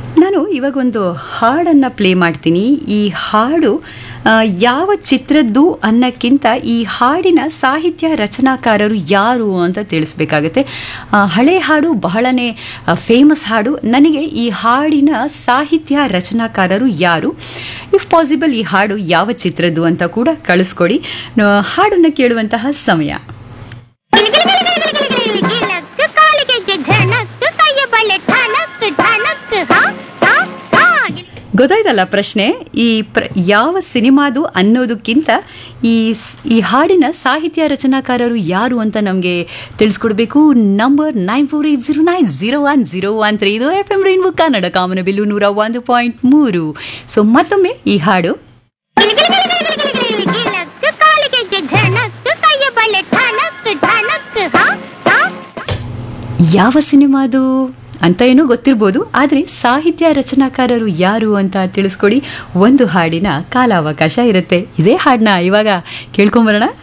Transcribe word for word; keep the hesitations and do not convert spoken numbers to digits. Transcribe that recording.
ನಾನು ಇವಾಗೊಂದು ಹಾಡನ್ನು ಪ್ಲೇ ಮಾಡ್ತೀನಿ. ಈ ಹಾಡು ಆ, ಯಾವ ಚಿತ್ರದ್ದು ಅನ್ನೋಕ್ಕಿಂತ ಈ ಹಾಡಿನ ಸಾಹಿತ್ಯ ರಚನಾಕಾರರು ಯಾರು ಅಂತ ತಿಳಿಸ್ಬೇಕಾಗತ್ತೆ. ಆ, ಹಳೆ ಹಾಡು ಬಹಳನೇ ಫೇಮಸ್ ಹಾಡು. ನನಗೆ ಈ ಹಾಡಿನ ಸಾಹಿತ್ಯ ರಚನಾಕಾರರು ಯಾರು, ಇಫ್ ಪಾಸಿಬಲ್ ಈ ಹಾಡು ಯಾವ ಚಿತ್ರದ್ದು ಅಂತ ಕೂಡ ಕಳಿಸ್ಕೊಡಿ. ನ- ಹಾಡನ್ನು ಕೇಳುವಂತಹ ಸಮಯ. ಗೊತ್ತಾಯ್ತಲ್ಲ ಪ್ರಶ್ನೆ. ಈ ಪ್ರ ಯಾವ ಸಿನಿಮಾದು ಅನ್ನೋದಕ್ಕಿಂತ ಈ ಸ್- ಈ ಹಾಡಿನ ಸಾಹಿತ್ಯ ರಚನಾಕಾರರು ಯಾರು ಅಂತ ನಮಗೆ ತಿಳಿಸ್ಕೊಡ್ಬೇಕು. Number nine four eight zero nine zero one zero one three. ಇದು ಎಫ್ ಎಂ ರೈನ್ಬೋ ಕನ್ನಡ ಕಾಮನಬಿಲ್ಲು ನೂರ ಒಂದು ಪಾಯಿಂಟ್ ಮೂರು. ಸೊ ಮತ್ತೊಮ್ಮೆ ಈ ಹಾಡು ಯಾವ ಸಿನಿಮಾದು ಅಂತ ಏನೋ ಗೊತ್ತಿರ್ಬೋದು, ಆದರೆ ಸಾಹಿತ್ಯ ರಚನಾಕಾರರು ಯಾರು ಅಂತ ತಿಳಿಸ್ಕೊಡಿ. ಒಂದು ಹಾಡಿನ ಕಾಲಾವಕಾಶ ಇರುತ್ತೆ. ಇದೇ ಹಾಡನ್ನ ಇವಾಗ ಕೇಳ್ಕೊಂಬರೋಣ.